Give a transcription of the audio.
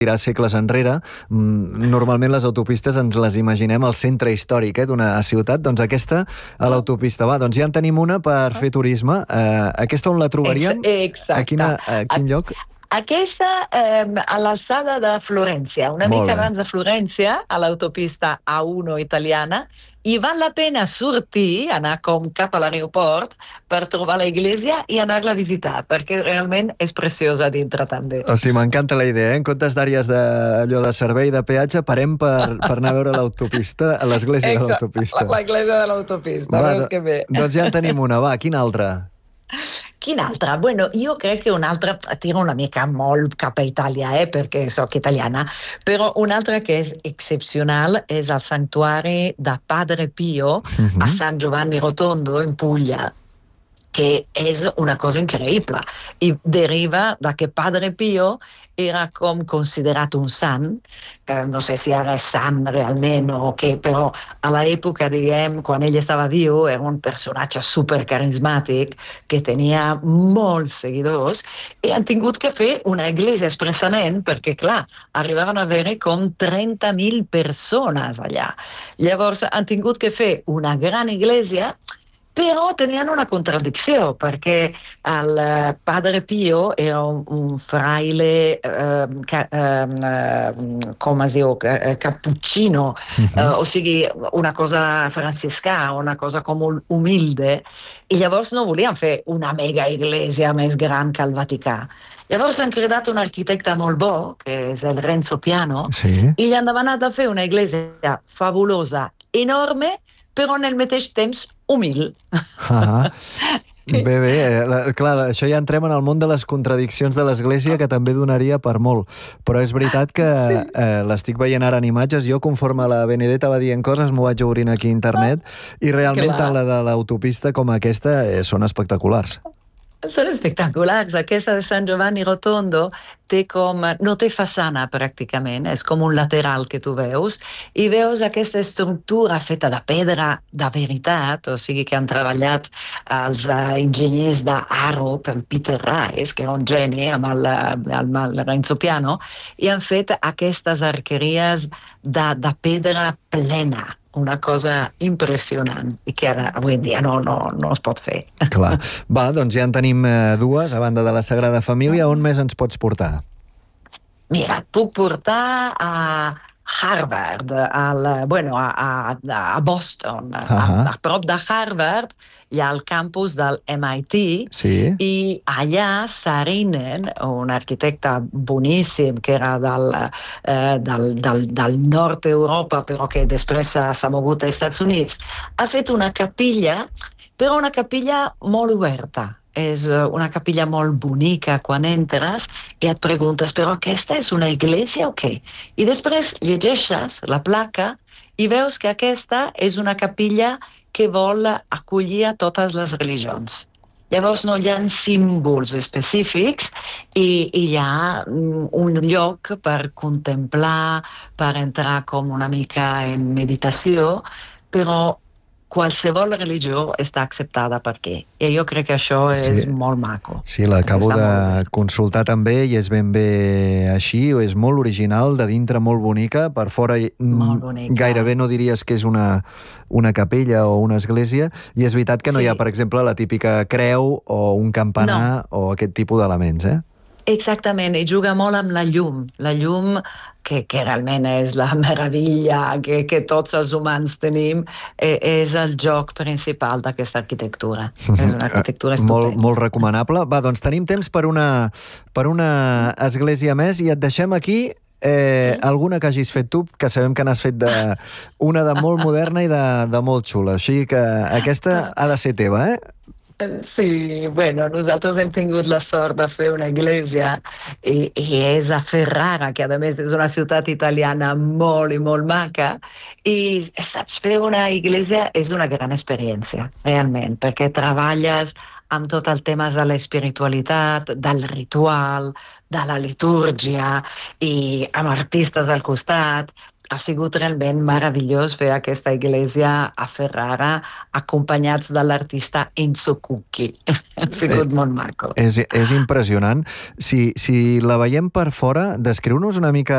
tirar segles enrere, normalment les autopistes ens les imaginem al centre històric d'una ciutat, doncs aquesta a l'autopista. Va, doncs ja en tenim una per fer turisme. Aquesta on la trobaríem? Exacte. A quin lloc? Aquesta a l'alçada de Florència, una mica abans de Florència, a l'autopista A1 italiana, i val la pena sortir, anar com cap a l'aeroport per trobar la iglesia i anar-la a visitar, perquè realment és preciosa dintre també. O sigui, m'encanta la idea, En comptes d'àrees d'allò de servei de peatge, parem per anar a veure l'autopista, a l'església de l'autopista. L'església de l'autopista, veus que bé. Doncs ja en tenim una, va, quina altra? Quina altra? Bueno, io crec che un'altra, tiro una mica molt cap a Itàlia, perché soc italiana, però un'altra che és excepcional és el santuari de Padre Pio a San Giovanni Rotondo, in Puglia, che és una cosa increïble i deriva da que Padre Pio era com considerat un sant, no sé si ara és sant realment o què, però a l'època, diguem, quan ell estava viu, era un personatge supercarismàtic que tenia molts seguidors i han tingut que fer una església expressament perquè, clar, arribaven a haver com 30.000 persones allà. Llavors han tingut que fer una gran església, però tenien una contradicció, perquè el Padre Pio era un fraile, com es diu, cappuccino, o sigui, una cosa franciscà, una cosa com humilde, i llavors no volien fer una mega iglesia més gran que el Vaticà. Llavors han creat un arquitecte molt bo, que és el Renzo Piano, i gli han demanat a fer una iglesia fabulosa, enorme, però nel mateix temps humil. Bé, clar, això ja entrem en el món de les contradiccions de l'Església, que també donaria per molt. Però és veritat que l'estic veient ara en imatges. Jo, conforme la Benedetta va dient coses, m'ho vaig obrint aquí a internet, i realment tant la de l'autopista com aquesta són espectaculars. Són espectaculars. Aquesta de Sant Giovanni Rotondo no té façana pràcticament, és com un lateral que tu veus, i veus aquesta estructura feta de pedra de veritat, o sigui que han treballat els enginyers d'Arup, en Peter Rice, que era un geni, amb el Renzo Piano, i han fet aquestes arqueries de pedra plena, una cosa impressionant i que ara, avui en dia, no es pot fer. Clar. Va, doncs ja en tenim dues, a banda de la Sagrada Família. On més ens pots portar? Mira, puc portar a Harvard, a Boston, a prop de Harvard hi ha el campus del MIT, i allà Saarinen, un arquitecte boníssim que era del nord d'Europa però que després s'ha mogut als Estats Units, ha fet una capilla, però una capilla molt oberta. És una capilla molt bonica quan entres i et preguntes, però aquesta és una església o què? I després llegeixes la placa i veus que aquesta és una capilla que vol acollir a totes les religions. Llavors no hi ha símbols específics i hi ha un lloc per contemplar, per entrar com una mica en meditació, però qualsevol religió està acceptada per aquí. I jo crec que això és molt maco. Sí, l'acabo de consultar també i és ben bé així, és molt original, de dintre molt bonica, per fora gairebé no diries que és una capella o una església, i és veritat que no hi ha, per exemple, la típica creu o un campanar o aquest tipus d'elements, Exactament, i juga molt amb la llum que realment és la meravella que tots els humans tenim, és el joc principal d'aquesta arquitectura. És una arquitectura estupenda. Molt recomanable. Va, doncs tenim temps per una església més i et deixem aquí alguna que hagis fet tu, que sabem que n'has fet una de molt moderna i de molt xula. Així que aquesta ha de ser teva, Sí, bueno, nosaltres hem tingut la sort de fer una església i és a Ferrara, que a més és una ciutat italiana molt i molt maca, i saps, fer una església és una gran experiència, realment, perquè treballes amb tot el tema de l'espiritualitat, del ritual, de la litúrgia, i amb artistes al costat. Ha sigut realment meravellós fer aquesta església a Ferrara acompanyats de l'artista Enzo Cucchi. Ha sigut molt maco. És impressionant. Si la veiem per fora, descriu-nos una mica